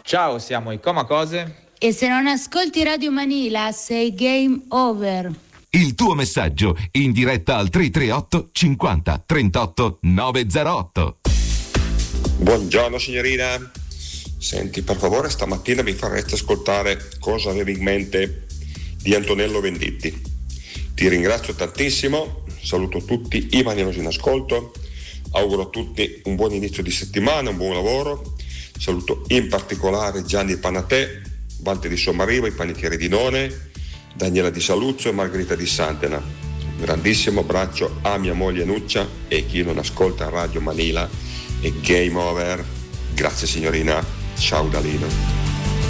Ciao, siamo i Comacose. E se non ascolti Radio Manila sei game over. Il tuo messaggio in diretta al 338 50 38 908. Buongiorno signorina. Senti, per favore, stamattina mi faresti ascoltare Cosa avevi in mente di Antonello Venditti. Ti ringrazio tantissimo, saluto tutti i manilosi in ascolto, auguro a tutti un buon inizio di settimana, un buon lavoro. Saluto in particolare Gianni Panatè, Walter di Sommarivo, i panettieri di None, Daniela di Saluzzo e Margherita di Santena. Un grandissimo abbraccio a mia moglie Nuccia e chi non ascolta Radio Manila e Game Over. Grazie signorina, ciao Dalino.